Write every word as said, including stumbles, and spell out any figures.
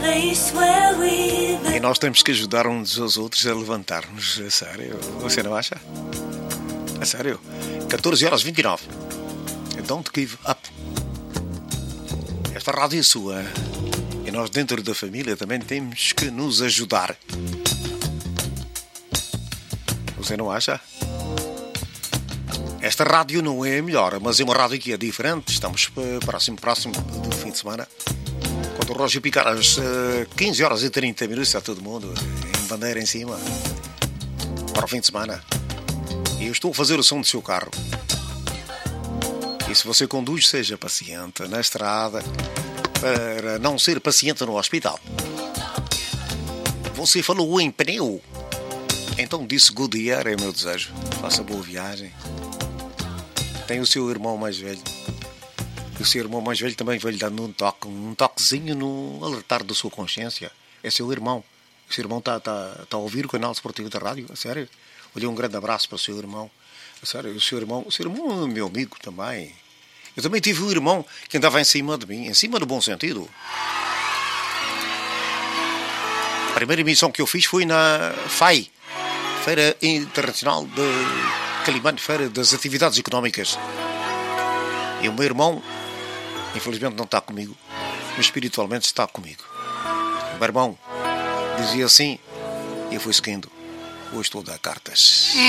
E nós temos que ajudar uns aos outros a levantar-nos. A sério? Você não acha? A sério? catorze horas e vinte e nove. Don't give up. Esta rádio é sua. E nós dentro da família também temos que nos ajudar. Você não acha? Esta rádio não é a melhor, mas é uma rádio que é diferente. Estamos próximo, próximo do fim de semana. Quando o Roger picar às quinze horas e trinta minutos, está todo mundo em bandeira em cima. Para o fim de semana. E eu estou a fazer o som do seu carro. E se você conduz, seja paciente na estrada, para não ser paciente no hospital. Você falou em pneu. Então disse good year, é o meu desejo. Faça boa viagem. Tem o seu irmão mais velho. E o seu irmão mais velho também vai lhe dando um toque, um toquezinho no alertar da sua consciência. É seu irmão. O seu irmão está tá, tá a ouvir o canal esportivo da rádio, a sério. Olhei um grande abraço para o seu irmão. A sério, o seu irmão, o seu irmão é meu amigo também. Eu também tive um irmão que andava em cima de mim, em cima do bom sentido. A primeira emissão que eu fiz foi na F A I, Feira Internacional de Calimano, Feira das Atividades Económicas. E o meu irmão, infelizmente não está comigo, mas espiritualmente está comigo. O meu irmão dizia assim, e eu fui seguindo. Hoje estou a dar cartas.